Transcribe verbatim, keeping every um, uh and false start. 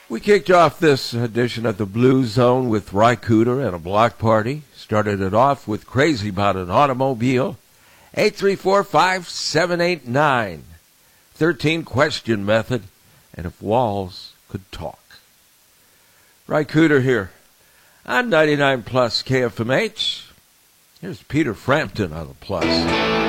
We kicked off this edition of the Blue Zone with Ry Cooder and a block party. Started it off with Crazy About an Automobile. eight three four, five seven eight nine. thirteen question method. And if walls could talk. Ry Cooder here on ninety-nine plus K F M H. Here's Peter Frampton on the plus.